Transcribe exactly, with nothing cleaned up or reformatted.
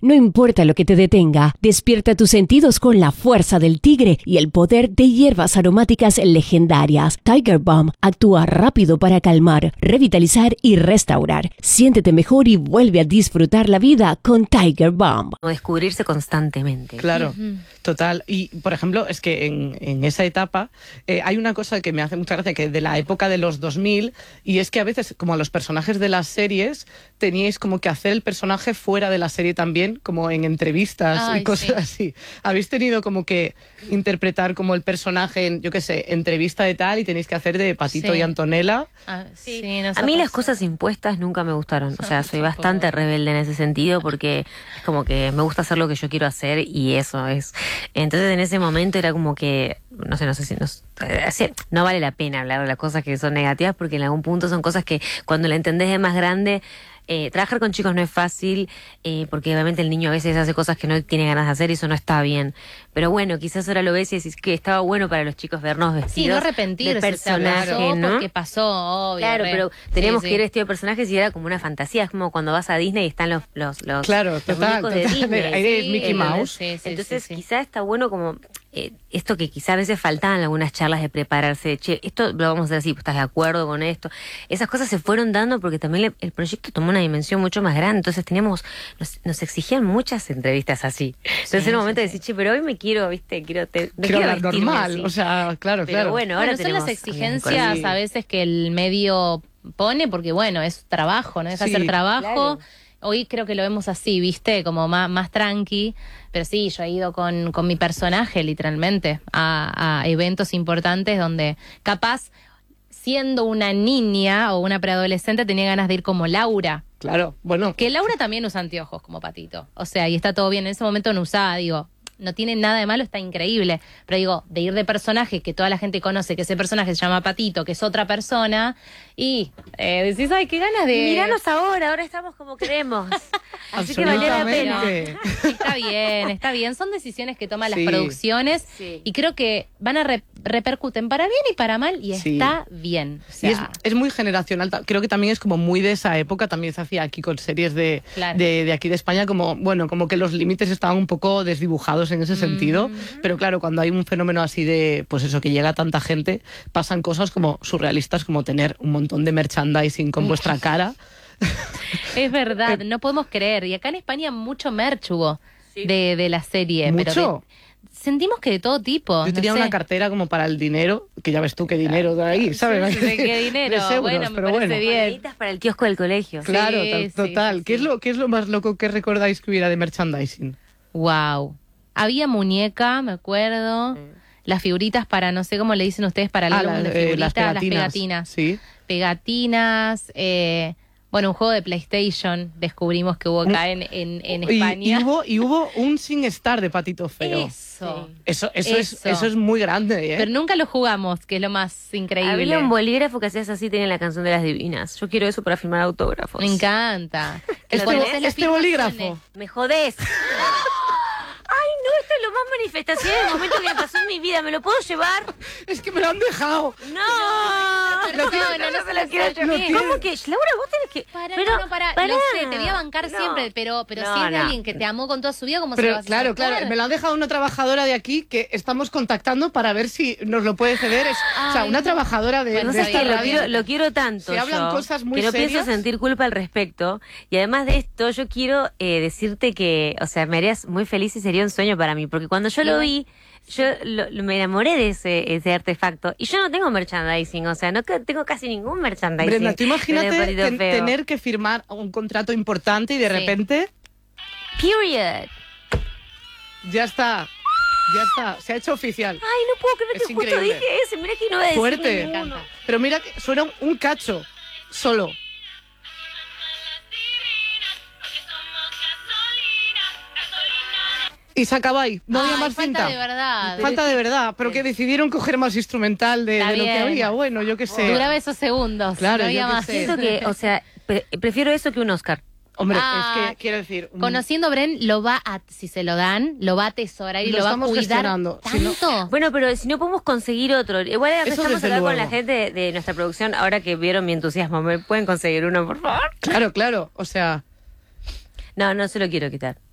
No importa lo que te detenga, despierta tus sentidos con la fuerza del tigre y el poder de hierbas aromáticas legendarias. Tiger Balm actúa rápido para calmar, revitalizar y restaurar. Siéntete mejor y vuelve a disfrutar la vida con Tiger Balm. Descubrirse constantemente. Claro, uh-huh. Total. Y, por ejemplo, es que en, en esa etapa eh, hay una cosa que me hace mucha gracia, que de la época de los dos mil, y es que a veces, como a los personajes de las series, teníais como que hacer el personaje fuera de la serie también, como en entrevistas Ay, y cosas sí. así. ¿Habéis tenido como que interpretar como el personaje en, yo qué sé, entrevista de tal y tenéis que hacer de Patito sí. y Antonella? Ah, sí. Sí, a mí las cosas impuestas nunca me gustaron. O sea, soy bastante rebelde en ese sentido porque es como que me gusta hacer lo que yo quiero hacer y eso es. Entonces en ese momento era como que, no sé, no sé si nos, no vale la pena hablar de las cosas que son negativas porque en algún punto son cosas que cuando la entendés de más grande. Eh, trabajar con chicos no es fácil eh, porque obviamente el niño a veces hace cosas que no tiene ganas de hacer y eso no está bien. Pero bueno, quizás ahora lo ves y decís que estaba bueno para los chicos vernos vestidos sí, no arrepentirse, de personaje, pasó ¿no? Porque pasó, obvio. Claro, re. pero teníamos sí, que ir sí. vestido de personajes y era como una fantasía. Es como cuando vas a Disney y están los los, los, claro, los total, muñecos de total. Disney. Ahí es sí, Mickey Mouse. Sí, sí, Entonces sí, sí. quizás está bueno como eh, esto que quizás a veces faltaban en algunas charlas de prepararse, de, che, esto lo vamos a hacer así, ¿estás de acuerdo con esto? Esas cosas se fueron dando porque también le, el proyecto tomó una dimensión mucho más grande, entonces teníamos, nos, nos exigían muchas entrevistas así. Entonces sí, en un momento sí, de decir, che, pero hoy me quiero, viste, quiero, te, quiero, quiero hablar normal, así. O sea, claro, pero claro. bueno, ahora bueno, son las exigencias sí. a veces que el medio pone porque bueno, es trabajo, no deja de sí, ser trabajo. Claro. Hoy creo que lo vemos así, ¿viste? Como más, más tranqui. Pero sí, yo he ido con, con mi personaje, literalmente, a, a eventos importantes donde capaz, siendo una niña o una preadolescente, tenía ganas de ir como Laura. Claro, bueno. Que Laura también usa anteojos como Patito. O sea, y está todo bien. En ese momento no usaba, digo, no tiene nada de malo, está increíble. Pero digo, de ir de personaje que toda la gente conoce, que ese personaje se llama Patito, que es otra persona, y eh, decís, ay, qué ganas de... Y miranos ahora, ahora estamos como queremos. Así que valió la pena. Está bien, está bien. Son decisiones que toman sí. las producciones sí. y creo que van a re repercuten para bien y para mal y sí. está bien. O sea, y es, es muy generacional. Creo que también es como muy de esa época. También se hacía aquí con series de, claro. de, de aquí de España como, bueno, como que los límites estaban un poco desdibujados en ese sentido. Mm-hmm. Pero claro, cuando hay un fenómeno así de, pues eso, que llega a tanta gente, pasan cosas como surrealistas, como tener un montón de merchandising con vuestra cara. Es verdad, no podemos creer. Y acá en España mucho merch hubo sí. de, de la serie. ¿Mucho? Pero de, sentimos que de todo tipo. Yo tenía no sé. una cartera como para el dinero, que ya ves tú qué dinero de ahí, ¿sabes? Sí, sí, qué dinero. Euros, bueno, me pero parece bueno. bien. Para el kiosco del colegio. Claro, sí, total. sí, ¿Qué, sí. Es lo, ¿Qué es lo más loco que recordáis que hubiera de merchandising? Wow. Había muñeca, me acuerdo. Sí. Las figuritas para, no sé cómo le dicen ustedes, para el ah, álbum la, de figuritas, eh, las pegatinas. Las pegatinas. Sí. Pegatinas, eh, bueno, un juego de PlayStation descubrimos que hubo acá en, en, en y, España. Y hubo, y hubo un Sin Star de Patito Feo. Eso. Sí. Eso, eso, eso. Es, eso es muy grande, ¿eh? Pero nunca lo jugamos, que es lo más increíble. Había un bolígrafo que hacías así, tenía la canción de las divinas. Yo quiero eso para firmar autógrafos. Me encanta. Este, este bolígrafo. Me jodés. Ay, no, esto es lo más manifestación del momento que me pasó en mi vida. ¿Me lo puedo llevar? Es que me lo han dejado. No, no, no, no, no se lo quiero llevar. ¿Cómo que? Laura, vos tenés que... Para, pero, no, no, para, para. Lo sé, te voy a bancar no. siempre, pero, pero no, si es de no. alguien que te amó con toda su vida, ¿cómo pero, se lo vas claro, a hacer? Claro, me lo han dejado una trabajadora de aquí que estamos contactando para ver si nos lo puede ceder. Es, Ay, o sea, una no. trabajadora de, bueno, de esta que lo radio. quiero, lo quiero tanto Se hablan yo, cosas muy que no serias. pienso sentir culpa al respecto. Y además de esto, yo quiero eh, decirte que, o sea, me harías muy feliz y sería un sueño para mí. Porque cuando yo lo vi, yo lo, lo, me enamoré de ese, ese artefacto. Y yo no tengo merchandising, o sea, no tengo casi ningún merchandising. Brenda, tú imagínate ten, tener que firmar un contrato importante y de sí. repente... Period. Ya está. Ya está, se ha hecho oficial. Ay, no puedo creer es que increíble. Justo dije ese. Mira que no voy a decir fuerte. ninguno. Pero mira que suena un cacho solo. Y se acaba ahí. No Ay, había más falta cinta. de verdad. Falta de verdad. Pero que decidieron coger más instrumental de, de lo que había. Bueno, yo qué sé. Duraba esos segundos. Claro, no había yo más. Sé. Siento que, o sea, pre prefiero eso que un Oscar. Hombre, ah, es que quiero decir... Un... Conociendo a Bren, lo va a, si se lo dan, lo va a atesorar y lo, lo va a cuidar tanto. Si no... Bueno, pero si no podemos conseguir otro. Igual estamos hablando con la gente de, de nuestra producción, ahora que vieron mi entusiasmo. ¿Me pueden conseguir uno, por favor? Claro, claro. O sea... No, no se lo quiero quitar.